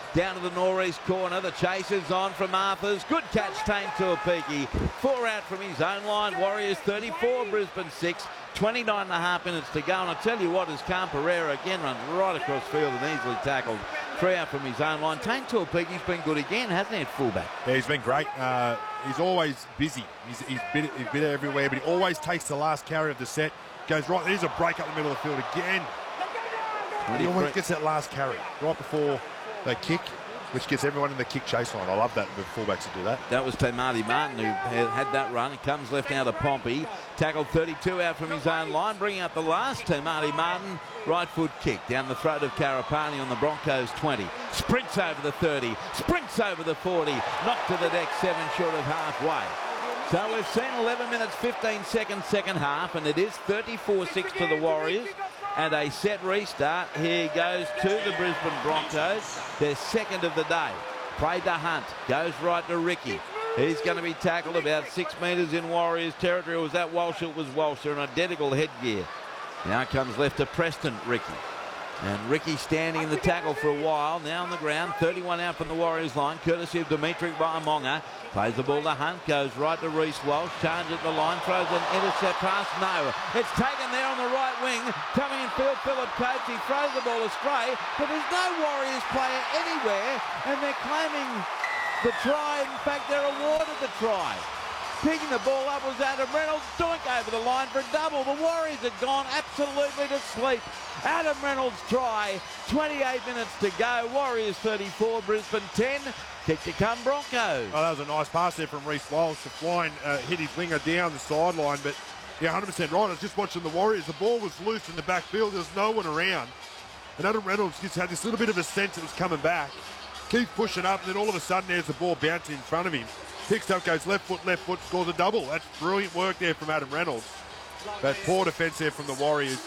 Down to the northeast corner. The chase is on from Arthurs. Good catch, Tane Tuapiki. 4 out from his own line. Warriors 34, Brisbane 6. 29.5 minutes to go. And I tell you what, as Cam Pereira again runs right across field and easily tackled. 3 out from his own line. Tane Tuapiki's been good again, hasn't he, at fullback? Yeah, he's been great. He's always busy. He's been everywhere, but he always takes the last carry of the set. Goes right. There's a break up the middle of the field again. He always gets that last carry right before they kick, which gets everyone in the kick chase line. I love that with fullbacks to do that. That was Marty Martin who had that run. It comes left now to Pompey. Tackled 32 out from his own line. Bringing up the last Marty Martin. Right foot kick down the throat of Karapani on the Broncos 20. Sprints over the 30. Sprints over the 40. Knocked to the deck, 7 short of halfway. So we've seen 11 minutes, 15 seconds, second half, and it is 34-6 to the Warriors. And a set restart. Here goes to the Brisbane Broncos. Their second of the day. Played to Hunt. Goes right to Ricky. He's going to be tackled about 6 metres in Warriors territory. Was that Walsh? It was Walsh. They're in identical headgear. Now comes left to Preston, Ricky. And Ricky standing in the tackle for a while. Now on the ground. 31 out from the Warriors line. Courtesy of Dimitri Baimonga. Plays the ball to Hunt. Goes right to Reece Walsh. Charges at the line. Throws an intercept pass. No. It's taken there on the right wing. Coming in field, Philip Coates. He throws the ball astray. But there's no Warriors player anywhere. And they're claiming the try. In fact, they're awarded the try. Picking the ball up was Adam Reynolds. Doink over the line for a double. The Warriors had gone absolutely to sleep. Adam Reynolds try. 28 minutes to go. Warriors 34, Brisbane 10. Kick to come Broncos. Oh, that was a nice pass there from Reece Walsh. The flying hit his winger down the sideline. But, yeah, 100% right. I was just watching the Warriors. The ball was loose in the backfield. There was no one around. And Adam Reynolds just had this little bit of a sense it was coming back. Keeps pushing up, and then all of a sudden there's the ball bouncing in front of him. Picks up, goes left foot, scores a double. That's brilliant work there from Adam Reynolds. But poor defence there from the Warriors.